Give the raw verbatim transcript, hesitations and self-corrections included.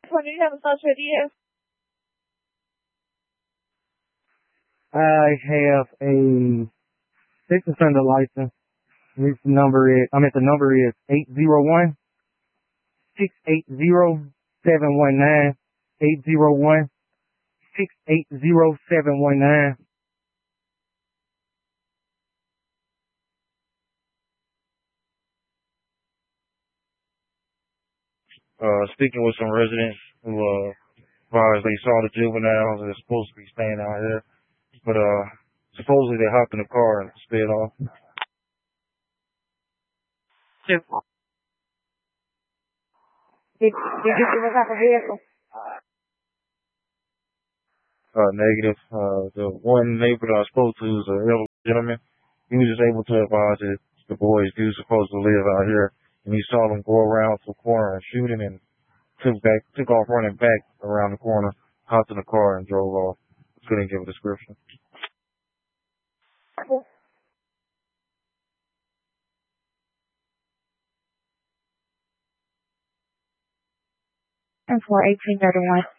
What do you have a social video? I have a sex offender license. This number is, I mean, the number is eight zero one, six eight zero, seven one nine, eight zero one, six eight zero, seven one nine. Uh, speaking with some residents who, uh, advised they saw the juveniles that are supposed to be staying out here, but, uh, supposedly they hopped in the car and sped off. Did, did you see what type of vehicle? Uh, negative. Uh, the one neighbor that I spoke to is an elderly gentleman. He was just able to advise that the boys do supposed to live out here, and he saw them go around to the corner and shooting, and took back, took off running back around the corner, hopped in the car and drove off. Couldn't give a description. And for eighteen thirty-one.